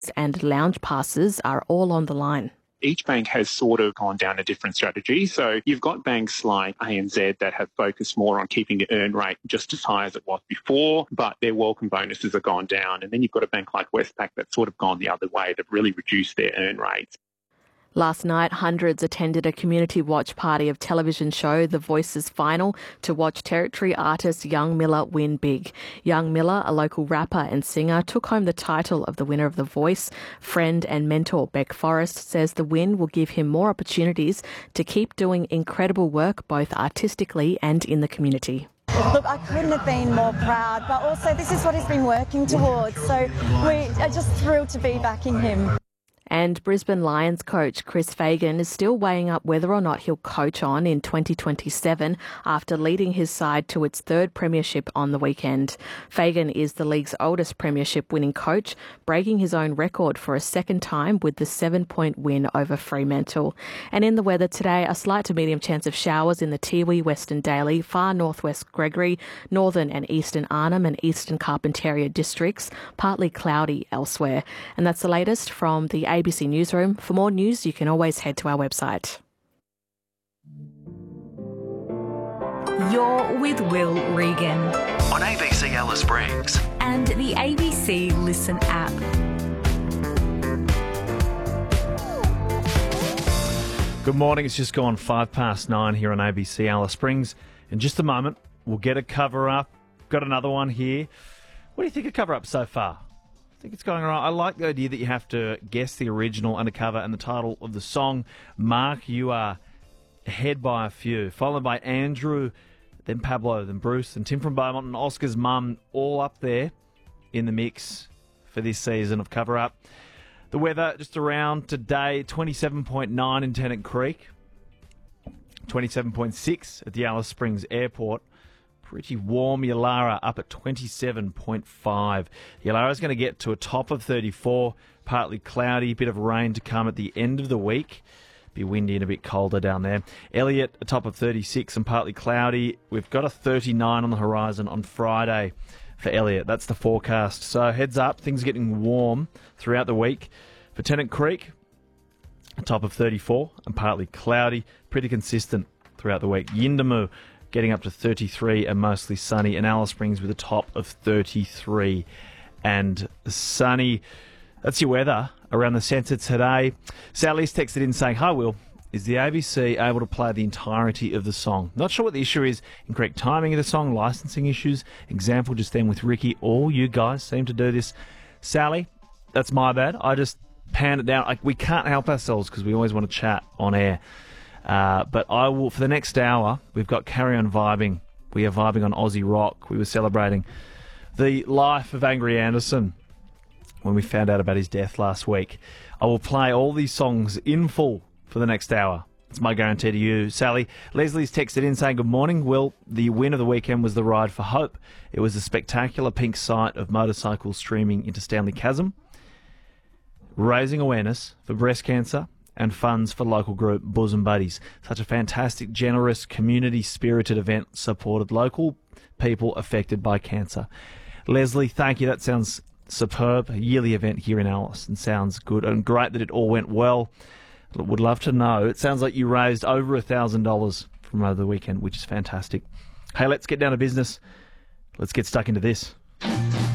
and lounge passes are all on the line. Each bank has sort of gone down a different strategy. So you've got banks like ANZ that have focused more on keeping the earn rate just as high as it was before, but their welcome bonuses have gone down. And then you've got a bank like Westpac that's sort of gone the other way. They've really reduced their earn rates. Last night, hundreds attended a community watch party of television show The Voice's final to watch Territory artist Young Miller win big. Young Miller, a local rapper and singer, took home the title of the winner of The Voice. Friend and mentor Beck Forrest says the win will give him more opportunities to keep doing incredible work both artistically and in the community. Look, I couldn't have been more proud, but also this is what he's been working towards. So we are just thrilled to be backing him. And Brisbane Lions coach Chris Fagan is still weighing up whether or not he'll coach on in 2027 after leading his side to its third premiership on the weekend. Fagan is the league's oldest premiership winning coach, breaking his own record for a second time with the 7-point win over Fremantle. And in the weather today, a slight to medium chance of showers in the Tiwi, Western Daly, far northwest Gregory, northern and eastern Arnhem and eastern Carpentaria districts, partly cloudy elsewhere. And that's the latest from the ABC Newsroom. For more news, you can always head to our website. You're with Will Regan on ABC Alice Springs and the ABC Listen app. Good morning. It's just gone 9:05 here on ABC Alice Springs. In just a moment, we'll get a cover-up. Got another one here. What do you think of cover-up so far? I think it's going all right. I like the idea that you have to guess the original undercover and the title of the song. Mark, you are ahead by a few, followed by Andrew, then Pablo, then Bruce, and Tim from Beaumont, and Oscar's mum, all up there in the mix for this season of Cover Up. The weather just around today, 27.9 in Tennant Creek, 27.6 at the Alice Springs Airport. Pretty warm. Yalara up at 27.5. Yalara is going to get to a top of 34, partly cloudy, bit of rain to come at the end of the week. Be windy and a bit colder down there. Elliot, a top of 36 and partly cloudy. We've got a 39 on the horizon on Friday for Elliot. That's the forecast. So heads up, things are getting warm throughout the week. For Tennant Creek, a top of 34 and partly cloudy. Pretty consistent throughout the week. Yindamu getting up to 33 and mostly sunny, and Alice Springs with a top of 33 and sunny. That's your weather around the centre today. Sally's texted in saying, "Hi Will, is the ABC able to play the entirety of the song? Not sure what the issue is. Incorrect timing of the song, licensing issues. Example just then with Ricky. All you guys seem to do this." Sally, that's my bad. I just panned it down. We can't help ourselves because we always want to chat on air. But I will, for the next hour, we've got Carry On Vibing. We are vibing on Aussie rock. We were celebrating the life of Angry Anderson when we found out about his death last week. I will play all these songs in full for the next hour. It's my guarantee to you. Sally, Leslie's texted in saying, "Good morning. Well, the win of the weekend was the Ride for Hope. It was a spectacular pink sight of motorcycles streaming into Stanley Chasm, raising awareness for breast cancer and funds for local group Bosom Buddies. Such a fantastic, generous, community-spirited event supported local people affected by cancer." Leslie, thank you. That sounds superb. A yearly event here in Alice and sounds good and great that it all went well. Would love to know. It sounds like you raised over $1,000 from over the weekend, which is fantastic. Hey, let's get down to business. Let's get stuck into this.